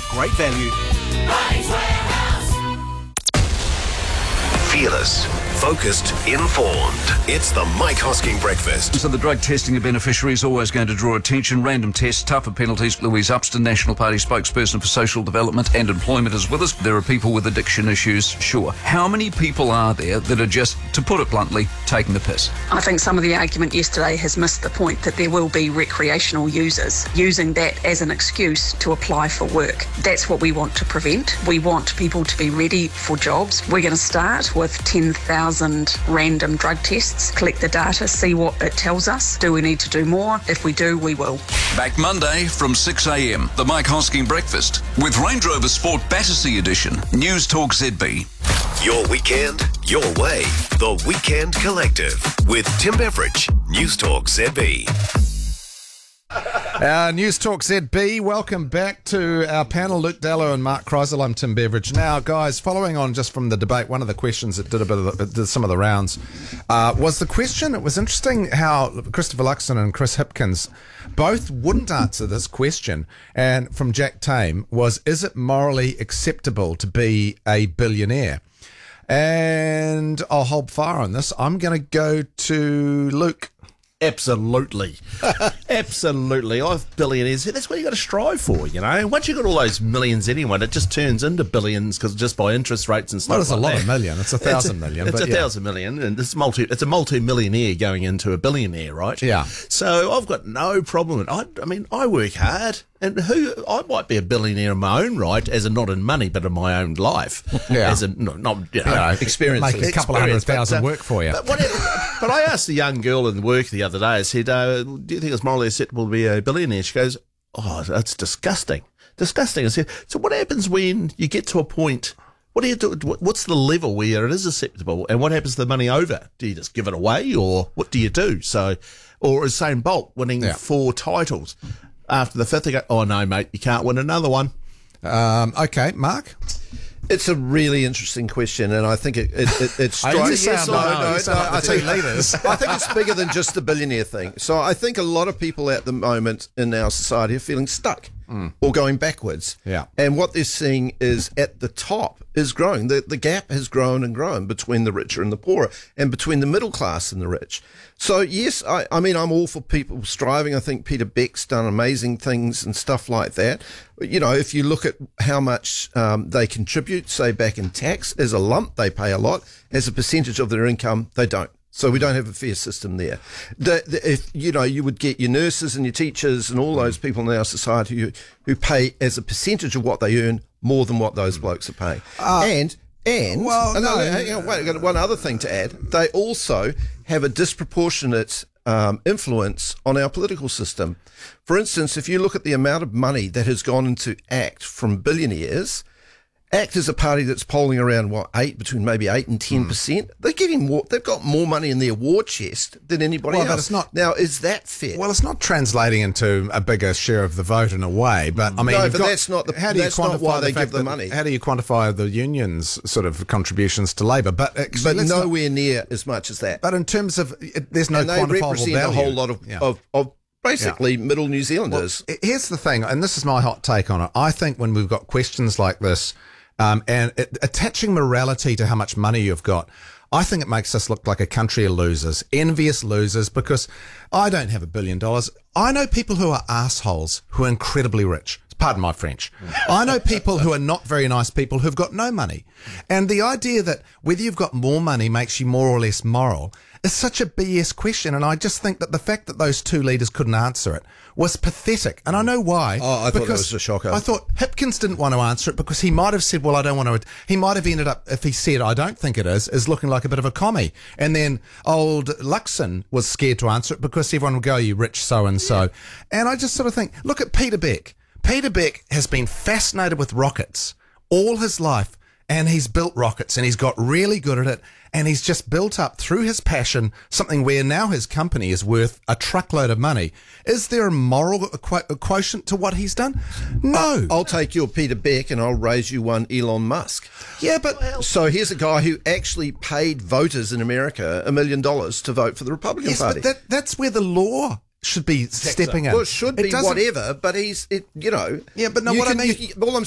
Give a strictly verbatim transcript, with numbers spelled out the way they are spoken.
great value. Fearless, focused, informed. It's the Mike Hosking Breakfast. So the drug testing of beneficiary is always going to draw attention. Random tests, tougher penalties. Louise Upston, National Party spokesperson for social development and employment, is with us. There are people with addiction issues, sure. How many people are there that are just, to put it bluntly, taking the piss? I think some of the argument yesterday has missed the point that there will be recreational users using that as an excuse to apply for work. That's what we want to prevent. We want people to be ready for jobs. We're going to start with ten thousand random drug tests, collect the data, see what it tells us. Do we need to do more? If we do, we will. Back Monday from six a.m. The Mike Hosking Breakfast with Range Rover Sport Battersea Edition. News Talk Z B. Your weekend, your way. The Weekend Collective with Tim Beveridge. News Talk Z B. Uh, News Talk Z B, welcome back to our panel, Luke Dallow and Mark Kreisel. I'm Tim Beveridge. Now, guys, following on just from the debate, one of the questions that did a bit of the, did some of the rounds uh, was the question. It was interesting how Christopher Luxon and Chris Hipkins both wouldn't answer this question. And from Jack Tame was, is it morally acceptable to be a billionaire? And I'll hold fire on this. I'm going to go to Luke. Absolutely. Absolutely. I've billionaires. That's what you got to strive for, you know. Once you've got all those millions anyway, it just turns into billions because just by interest rates and stuff. Well, it's like a lot that. of million. It's a thousand it's a, million. It's but a yeah. thousand million, and it's multi. It's a multi-millionaire going into a billionaire, right? Yeah. So I've got no problem. I, I mean, I work hard. And who I might be a billionaire in my own right, as a not in money, but in my own life. Yeah. As a not, not you know, Yeah, experience. make a couple of hundred thousand but, uh, work for you. But, whatever, but I asked a young girl in work the other day. I said, uh, "Do you think it's morally acceptable to be a billionaire?" She goes, "Oh, that's disgusting, disgusting." I said, "So what happens when you get to a point? What do you do? What's the level where it is acceptable? And what happens to the money over? Do you just give it away, or what do you do?" So, or is Usain Bolt winning Yeah. four titles? After the fifth, they go, "Oh no, mate, you can't win another one." Um, okay, Mark. It's a really interesting question, and I think it, it, it, it I didn't strikes. sound no, like- no, you no, sound like I the think, two leaders. I think it's bigger than just the billionaire thing. So I think a lot of people at the moment in our society are feeling stuck mm. or going backwards. Yeah. And what they're seeing is at the top is growing. The, the gap has grown and grown between the richer and the poorer, and between the middle class and the rich. So, yes, I, I mean, I'm all for people striving. I think Peter Beck's done amazing things and stuff like that. You know, if you look at how much um, they contribute, say, back in tax, as a lump, they pay a lot. As a percentage of their income, they don't. So we don't have a fair system there. The, the, if, you know, you would get your nurses and your teachers and all those people in our society who, who pay as a percentage of what they earn more than what those blokes are paying. Uh, and... And well, another, no. hang on, wait, I've got one other thing to add. They also have a disproportionate um, influence on our political system. For instance, if you look at the amount of money that has gone into ACT from billionaires, ACT is a party that's polling around, what, eight, between maybe eight and ten percent. Mm. They're getting more, they've got more money in their war chest than anybody well, else. But it's not, now, is that fair? Well, it's not translating into a bigger share of the vote in a way, but I mean, no, you've but got, that's not the, how do you that's quantify not why the they fact give the that, money. How do you quantify the unions' sort of contributions to Labor? But actually, but let's nowhere not, near as much as that. But in terms of, it, there's no and they quantifiable represent value. a whole lot of, yeah. of, of basically yeah. middle New Zealanders. Well, here's the thing, and this is my hot take on it. I think when we've got questions like this, Um, and it, attaching morality to how much money you've got, I think it makes us look like a country of losers, envious losers, because I don't have a billion dollars. I know people who are assholes who are incredibly rich. Pardon my French. I know people who are not very nice people who've got no money. And the idea that whether you've got more money makes you more or less moral is such a B S question. And I just think that the fact that those two leaders couldn't answer it was pathetic. And I know why. Oh, I thought that was a shocker. I thought Hipkins didn't want to answer it because he might have said, well, I don't want to. He might have ended up, if he said, I don't think it is, is looking like a bit of a commie. And then old Luxon was scared to answer it because everyone would go, you rich so-and-so. Yeah. And I just sort of think, look at Peter Beck. Peter Beck has been fascinated with rockets all his life, and he's built rockets, and he's got really good at it, and he's just built up through his passion something where now his company is worth a truckload of money. Is there a moral qu- quotient to what he's done? No. I'll take your Peter Beck and I'll raise you one Elon Musk. Yeah, but... So here's a guy who actually paid voters in America a million dollars to vote for the Republican yes, Party. But that, that's where the law should be stepping in. Well, it should It be doesn't- whatever, but he's, it, you know... Yeah, but no, you what I can- mean- you- all I'm